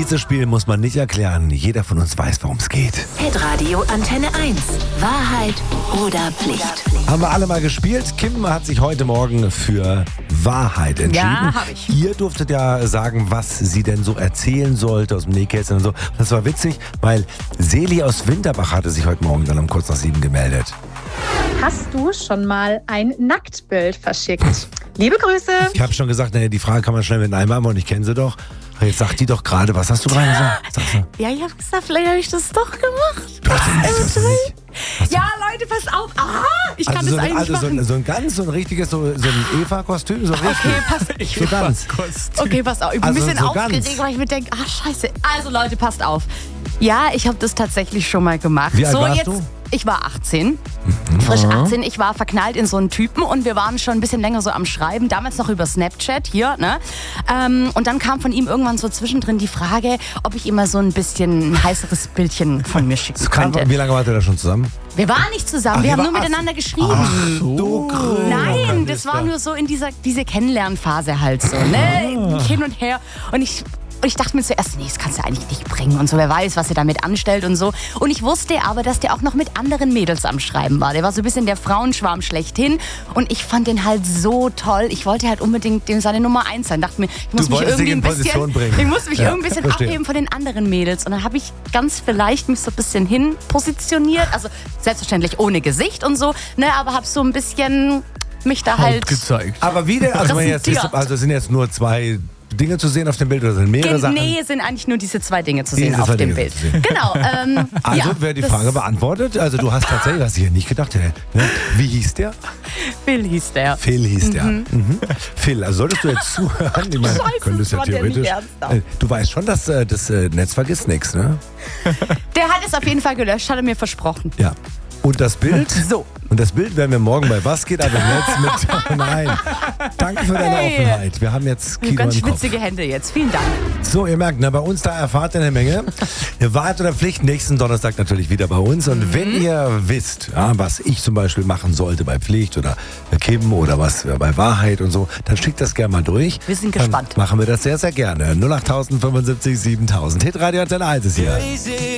Dieses Spiel muss man nicht erklären. Jeder von uns weiß, worum es geht. Hitradio Antenne 1. Wahrheit oder Pflicht? Haben wir alle mal gespielt. Kim hat sich heute Morgen für Wahrheit entschieden. Ja, habe ich. Ihr durftet ja sagen, was sie denn so erzählen sollte aus dem Nähkästchen und so. Das war witzig, weil Seli aus Winterbach hatte sich heute Morgen dann um kurz nach 7 gemeldet. Hast du schon mal ein Nacktbild verschickt? Liebe Grüße. Ich habe schon gesagt, naja, die Frage kann man schnell mit einem beantworten. Ich kenne sie doch. Jetzt sagt die doch gerade, was hast du gerade gesagt? Sag's mal. Ja, ich habe gesagt, vielleicht habe ich das doch gemacht. Du hast nicht. Ja, Leute, passt auf. Aha, ich kann Also das eigentlich machen. so ein richtiges, so ein Eva-Kostüm, so richtig. Okay, passt. So ganz. Okay, pass auf. Ich bin Also ein bisschen so aufgeregt, ganz. weil ich mir denke, scheiße. Also Leute, passt auf. Ja, ich habe das tatsächlich schon mal gemacht. Wie alt warst du? Ich war 18, frisch 18. Ich war verknallt in so einen Typen und wir waren schon ein bisschen länger so am Schreiben. Damals noch über Snapchat hier, ne? Und dann kam von ihm irgendwann so zwischendrin die Frage, ob ich ihm mal so ein bisschen ein heißeres Bildchen von mir schicken könnte. Wie lange wart ihr da schon zusammen? Wir waren nicht zusammen, wir haben nur miteinander geschrieben. Ach, du Grün. Nein, das war nur so in diese Kennenlernphase halt so, ne? Hin und her. Und ich dachte mir zuerst, nee, das kannst du eigentlich nicht bringen und so, wer weiß, was er damit anstellt und so. Und ich wusste aber, dass der auch noch mit anderen Mädels am Schreiben war. Der war so ein bisschen der Frauenschwarm schlechthin und ich fand den halt so toll. Ich wollte halt unbedingt dem seine Nummer 1 sein. Dachte mir, ich muss mich irgendwie ein bisschen abheben von den anderen Mädels. Und dann habe ich ganz vielleicht mich so ein bisschen hin positioniert, also selbstverständlich ohne Gesicht und so, ne, aber habe so ein bisschen mich da halt gezeigt. Aber wie denn? Also, es sind jetzt nur 2 Dinge zu sehen auf dem Bild oder sind mehrere Sachen? Nee, es sind eigentlich nur diese 2 Dinge zu sehen auf dem Bild. Genau. Also wäre die Frage beantwortet. Also du hast tatsächlich, hast du hier nicht gedacht, ne? Wie hieß der? Phil hieß der. Phil hieß der. Mhm. Phil, also solltest du jetzt zuhören? Ich meine, Scheiße, könntest ja das war der theoretisch. nicht ernsthaft. Du weißt schon, dass das Netz vergisst nichts, ne? Der hat es auf jeden Fall gelöscht, hat er mir versprochen. Ja. Und das Bild? So. Und das Bild werden wir morgen bei Was geht ab im Netz mit. Nein. Danke für deine Offenheit. Wir haben jetzt Kino Ganz im Kopf. schwitzige Hände jetzt. Vielen Dank. So, ihr merkt, bei uns, da erfahrt ihr eine Menge. Wahrheit oder Pflicht, nächsten Donnerstag natürlich wieder bei uns. Und wenn ihr wisst, was ich zum Beispiel machen sollte bei Pflicht oder Kim oder was bei Wahrheit und so, dann schickt das gerne mal durch. Wir sind gespannt. Dann machen wir das sehr, sehr gerne. 08000 75 7000. Hitradio Antenne 1 ist hier.